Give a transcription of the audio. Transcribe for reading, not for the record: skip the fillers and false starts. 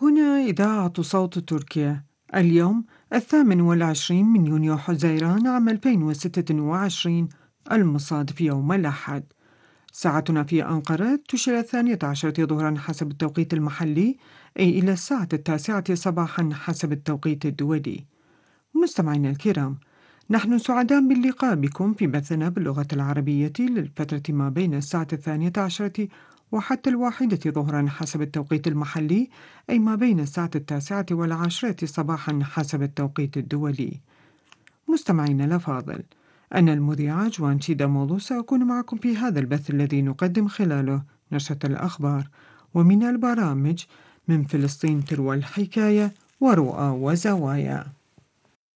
هنا إذاعة صوت تركيا. اليوم 28 من يونيو حزيران عام 2026، المصادف يوم الأحد. ساعتنا في أنقرة تشير 12 ظهرا حسب التوقيت المحلي، أي إلى الساعة 9 صباحا حسب التوقيت الدولي. مستمعينا الكرام، نحن سعداء باللقاء بكم في بثنا باللغة العربية للفترة ما بين الساعة 12 وحتى 1 ظهرا حسب التوقيت المحلي، أي ما بين الساعة 9 و10 صباحا حسب التوقيت الدولي. مستمعينا الأفاضل، أنا المذيعة جوان شيدا مولو سأكون معكم في هذا البث الذي نقدم خلاله نشرة الأخبار ومن البرامج من فلسطين تروى الحكاية ورؤى وزوايا.